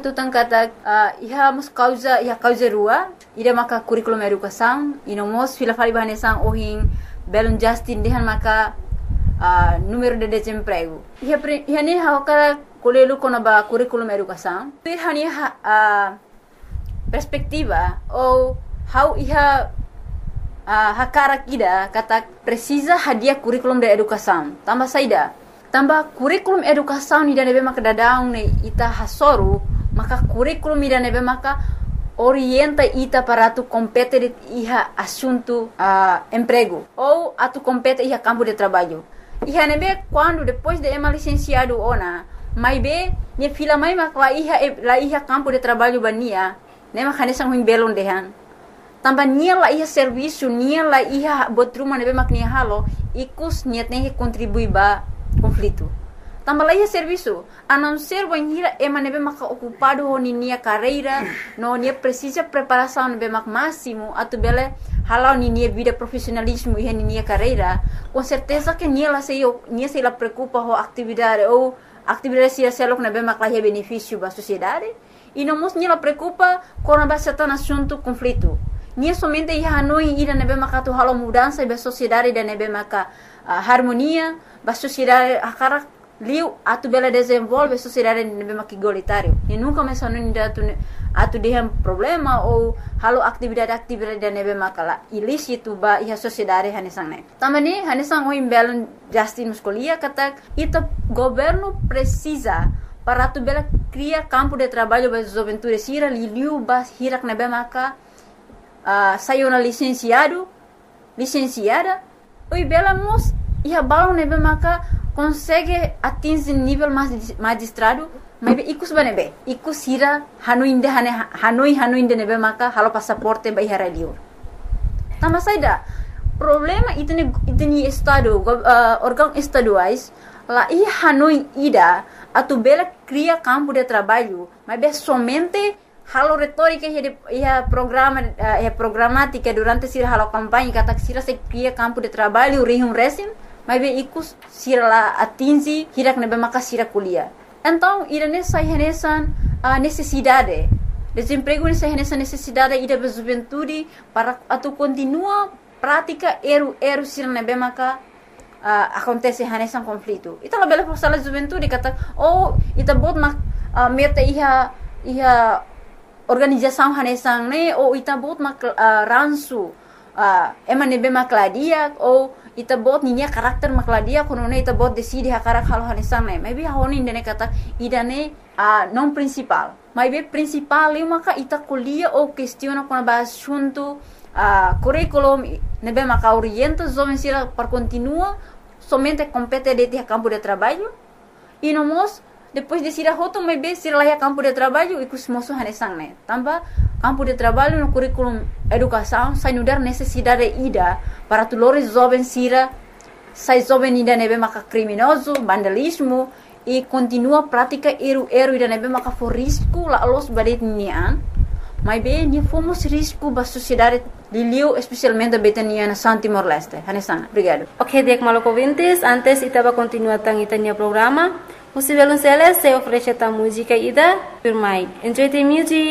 tutang kata iha causa rua ida maka kurikulum educação e não mos fila fali bahanesang ohing belum justin dehan maka número de desemprego iha ni hawkara kolelu kona ba kurikulum educação iha ni perspectiva ou how iha hakara kida kata precisa hadiah kurikulum de educação tambah saida tambah kurikulum educação ni nebe maka dadaung ne ita hasoru maka kurikulum ni nebe maka orienta ita para tu compete iha assunto emprego ou a tu compete iha campo de trabalho iha nebe quando depois de ema licenciado ona mai be ne fila mai maka la iha campo de trabalho bania ne maka nesang huing belon dehan tambah nia la iha serviço nia la iha botruma nebe mak nia halo ikus niat ne contribui ba conflito tambah la iha serviço a não ser banhira ema nebe mak ocupado ho nia carreira no nia precisa preparação nebe mak máximo atu bele halau nia vida profissionalismo iha nia carreira com certeza que nia se la preocupa ho atividade ou atividade se selok nebe mak la iha benefício ba sociedade e não mos nia la preocupa com a certain assunto conflito nia somente iha hanoi ida nebe maka tu halo mudança ba sociedade da nebe maka harmonia ba sociedade akara liu atu bela desenvolve sociedade nebe maka igualitário e nunca mais hanoi atu dehan problema ou halo atividade da nebe maka la ilícito ba iha sociedade hanesang ne tamani hanesang o imbelon justin muscolia kata ita governo precisa para tu bela cria campo de trabalho ba juventude sira liu ba hirak nebe maka saiu na licenciada oi bela mos iha balon nebe maka consegue atingir nível magistrado mas ikus banebe ikus hira hanoi de nebe maka halo passaporte ba iha radio tambah saida problema itni estado órgão estaduais la iha hanoi ida atu bela cria campo de trabalho mas somente halo retórica ia programática durante sira halo campanha kata sira se cria campo de trabalho rihum resim mas be ikus sira la atingi hirak nebe maka sira kuliah então irane sai renesan necessidade desemprego nessa necessidade ida be juventude para atu continua prática eru sira nebe maka acontece renesan conflito ita la bela força la juventude kata ita bot mak meta iha organização hanesang ne ou ita bot mak ransu ema nebe makladia ou ita bot ninya karakter makladia kono ne ita bot decide hakarak halo hanesang ne maybe honi ne kata idane non principal maybe principal eu maka ita kuliah ou questiona com ba assunto curriculum nebe maka orienta jovem sira para continua somente compete de campo de trabalho e no mos depois de sira hoto mai be sira lá campo de trabalho e kus moso hanesang ne tambah campo de trabalho no curriculum educação sai nudar necessidade ida para tulores jovem sira sai jovem ida nebe maka criminoso vandalismo e continua prática eru ida nebe maka for risco la los badet nian mai be ni fomos risco ba sociedade Liliu especialmente betania na San Timor Leste hanesang obrigado. Ok, dek maloko ouvintes, antes itaba continuar tang itania programa. Você vai se oferecer a música ida, por mais. Enjoy the music.